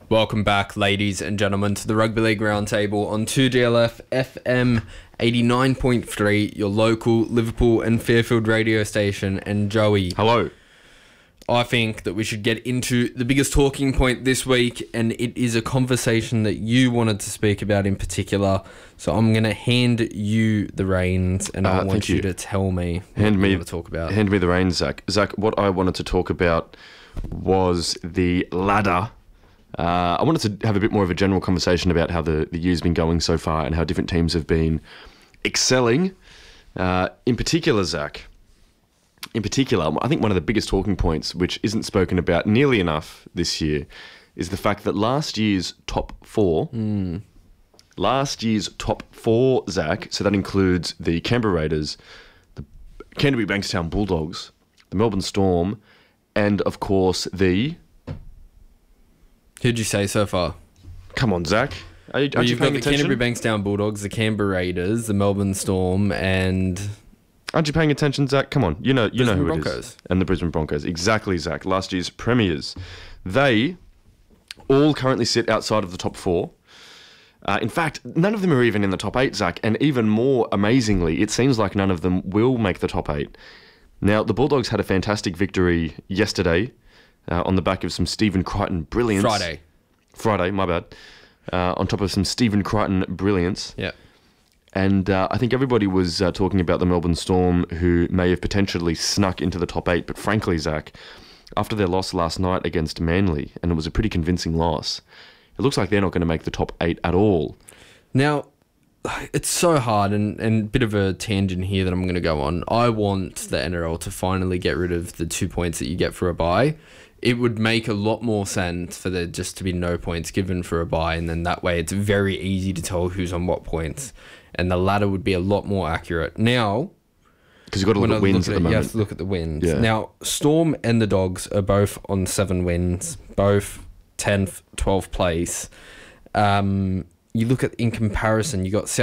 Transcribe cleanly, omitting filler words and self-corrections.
Welcome back, ladies and gentlemen, to the Rugby League Roundtable on 2GLF FM 89.3, your local Liverpool and Fairfield radio station. And Joey, hello. I think that we should get into the biggest talking point this week, and it is a conversation that you wanted to speak about in particular. So I'm going to hand you the reins, and I want you to tell me what you want to talk about. Hand me the reins, Zach. Zach, what I wanted to talk about was the ladder. I wanted to have a bit more of a general conversation about how the year's been going so far and how different teams have been excelling. In particular, Zach, I think one of the biggest talking points, which isn't spoken about nearly enough this year, is the fact that last year's top four, Zach, so that includes the Canberra Raiders, the Canterbury Bankstown Bulldogs, the Melbourne Storm, and of course the... Who'd you say so far? Come on, Zach. You've got the Canterbury Bankstown Bulldogs, the Canberra Raiders, the Melbourne Storm, and... Aren't you paying attention, Zach? Come on, you know who Broncos. It is. And the Brisbane Broncos. Exactly, Zach. Last year's premiers. They all currently sit outside of the top four. In fact, none of them are even in the top eight, Zach. And even more amazingly, it seems like none of them will make the top eight. Now, the Bulldogs had a fantastic victory yesterday on the back of some Stephen Crichton brilliance. Friday, my bad. On top of some Stephen Crichton brilliance. Yeah. And I think everybody was talking about the Melbourne Storm, who may have potentially snuck into the top eight. But frankly, Zach, after their loss last night against Manly, and it was a pretty convincing loss, it looks like they're not going to make the top eight at all. Now, it's so hard, and a bit of a tangent here that I'm going to go on. I want the NRL to finally get rid of the 2 points that you get for a bye. It would make a lot more sense for there just to be no points given for a bye, and then that way it's very easy to tell who's on what points. And the ladder would be a lot more accurate. Now... Because you've got to look at wins at the moment. You have to look at the wins. Yeah. Now, Storm and the Dogs are both on 7 wins, both 10th, 12th place. You look at, in comparison, you got